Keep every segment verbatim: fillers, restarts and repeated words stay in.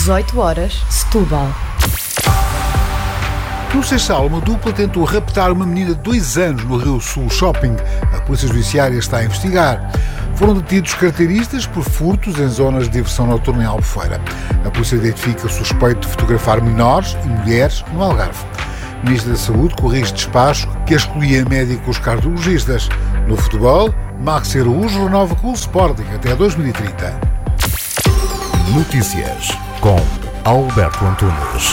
dezoito horas, Setúbal. No Seixal, uma dupla tentou raptar uma menina de dois anos no Rio Sul Shopping. A Polícia Judiciária está a investigar. Foram detidos carteiristas por furtos em zonas de diversão noturna em Albufeira. A polícia identifica o suspeito de fotografar menores e mulheres no Algarve. O Ministro da Saúde corrige despacho que excluía médicos cardiologistas. No futebol, Max Araújo renova com o Sporting até dois mil e trinta. Notícias com Alberto Antunes.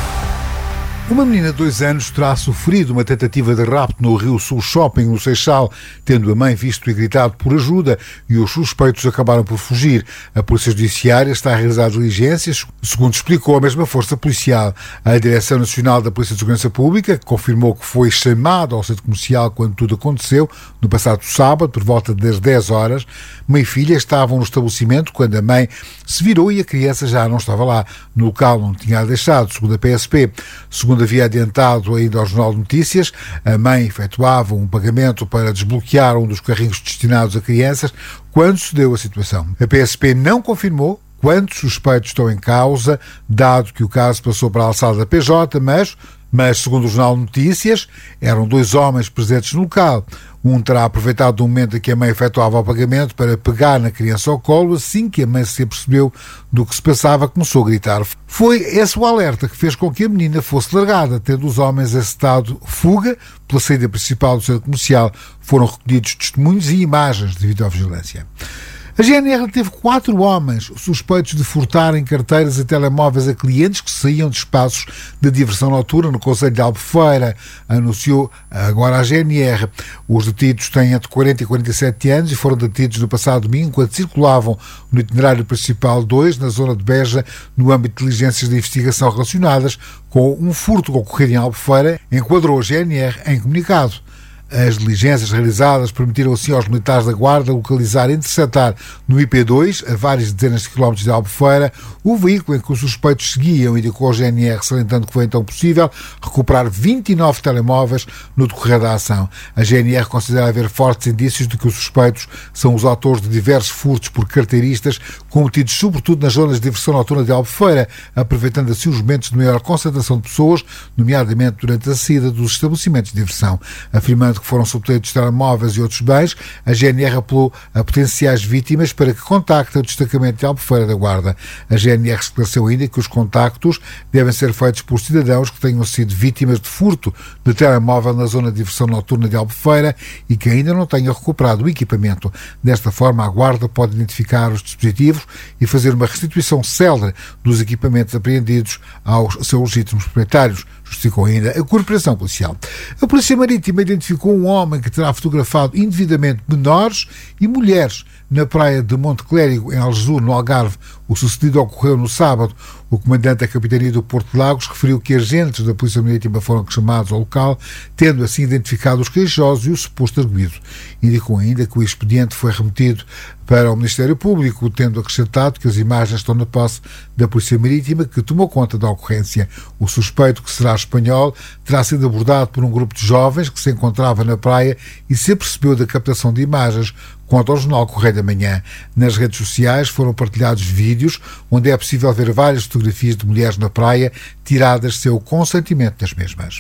Uma menina de dois anos terá sofrido uma tentativa de rapto no Rio Sul Shopping, no Seixal, tendo a mãe visto e gritado por ajuda, e os suspeitos acabaram por fugir. A Polícia Judiciária está a realizar diligências, segundo explicou a mesma força policial. A Direção Nacional da Polícia de Segurança Pública confirmou que foi chamado ao centro comercial quando tudo aconteceu, no passado sábado, por volta das dez horas. Mãe e filha estavam no estabelecimento quando a mãe se virou e a criança já não estava lá. No local não tinha deixado, segundo a P S P. Segundo havia adiantado ainda ao Jornal de Notícias, a mãe efetuava um pagamento para desbloquear um dos carrinhos destinados a crianças quando se deu a situação. A P S P não confirmou quantos suspeitos estão em causa, dado que o caso passou para a alçada da P J, mas, mas segundo o Jornal de Notícias, eram dois homens presentes no local. Um terá aproveitado o momento em que a mãe efetuava o pagamento para pegar na criança ao colo. Assim que a mãe se apercebeu do que se passava, começou a gritar. Foi esse o alerta que fez com que a menina fosse largada, tendo os homens acetado fuga pela saída principal do centro comercial. Foram recolhidos testemunhos e imagens de videovigilância. A G N R teve quatro homens suspeitos de furtarem carteiras e telemóveis a clientes que saíam de espaços de diversão noturna no concelho de Albufeira, anunciou agora a G N R. Os detidos têm entre quarenta e quarenta e sete anos e foram detidos no passado domingo quando circulavam no itinerário principal dois, na zona de Beja, no âmbito de diligências de investigação relacionadas com um furto ocorrido em Albufeira, enquadrou a G N R em comunicado. As diligências realizadas permitiram assim aos militares da Guarda localizar e interceptar no I P dois, a várias dezenas de quilómetros de Albufeira, o veículo em que os suspeitos seguiam, indicou a G N R, salientando que foi então possível recuperar vinte e nove telemóveis no decorrer da ação. A G N R considera haver fortes indícios de que os suspeitos são os autores de diversos furtos por carteiristas, cometidos sobretudo nas zonas de diversão noturna de Albufeira, aproveitando assim os momentos de maior concentração de pessoas, nomeadamente durante a saída dos estabelecimentos de diversão. Afirmando que foram subtraídos telemóveis e outros bens, a G N R apelou a potenciais vítimas para que contactem o destacamento de Albufeira da Guarda. A G N R esclareceu ainda que os contactos devem ser feitos por cidadãos que tenham sido vítimas de furto de telemóvel na zona de diversão noturna de Albufeira e que ainda não tenham recuperado o equipamento. Desta forma, a Guarda pode identificar os dispositivos e fazer uma restituição célere dos equipamentos apreendidos aos seus legítimos proprietários, justificou ainda a Corporação Policial. A Polícia Marítima identificou um homem que terá fotografado indevidamente menores e mulheres na praia de Monte Clérigo, em Algesur, no Algarve. O sucedido ocorreu no sábado. O comandante da Capitania do Porto de Lagos referiu que agentes da Polícia Marítima foram chamados ao local, tendo assim identificado os queixosos e o suposto arguido. Indicou ainda que o expediente foi remetido para o Ministério Público, tendo acrescentado que as imagens estão na posse da Polícia Marítima, que tomou conta da ocorrência. O suspeito, que será espanhol, terá sido abordado por um grupo de jovens que se encontrava na praia e se apercebeu da captação de imagens, conta ao jornal Correio da Manhã. Nas redes sociais foram partilhados vídeos onde é possível ver várias fotografias de mulheres na praia tiradas sem o consentimento das mesmas.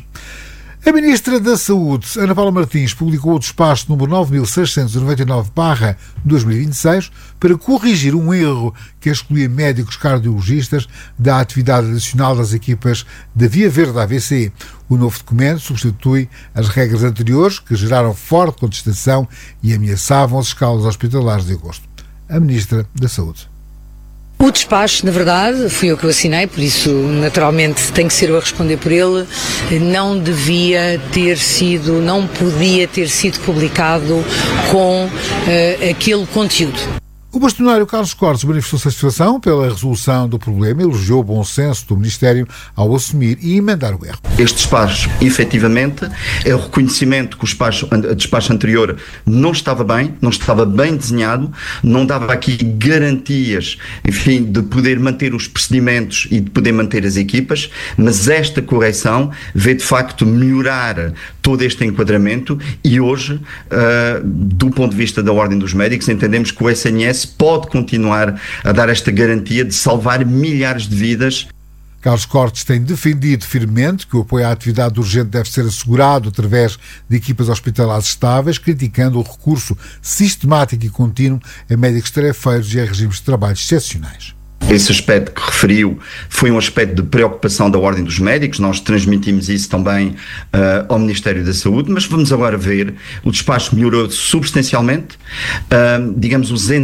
A Ministra da Saúde, Ana Paula Martins, publicou o despacho número nove mil seiscentos e noventa e nove barra dois mil e vinte e seis para corrigir um erro que excluía médicos cardiologistas da atividade adicional das equipas da Via Verde A V C. O novo documento substitui as regras anteriores que geraram forte contestação e ameaçavam as escalas hospitalares de agosto. A Ministra da Saúde. O despacho, na verdade, fui eu que o assinei, por isso naturalmente tem que ser eu a responder por ele, não devia ter sido, não podia ter sido publicado com uh, aquele conteúdo. O bastonário Carlos Cortes manifestou satisfação pela resolução do problema e elogiou o bom senso do Ministério ao assumir e emendar o erro. Este despacho, efetivamente, é o reconhecimento que o despacho, o despacho anterior não estava bem, não estava bem desenhado, não dava aqui garantias, enfim, de poder manter os procedimentos e de poder manter as equipas, mas esta correção veio de facto melhorar todo este enquadramento e hoje, uh, do ponto de vista da Ordem dos Médicos, entendemos que o S N S se pode continuar a dar esta garantia de salvar milhares de vidas. Carlos Cortes tem defendido firmemente que o apoio à atividade urgente deve ser assegurado através de equipas hospitalares estáveis, criticando o recurso sistemático e contínuo a médicos tarefeiros e a regimes de trabalho excepcionais. Esse aspecto que referiu foi um aspecto de preocupação da Ordem dos Médicos, nós transmitimos isso também uh, ao Ministério da Saúde, mas vamos agora ver, o despacho melhorou substancialmente, uh, digamos, os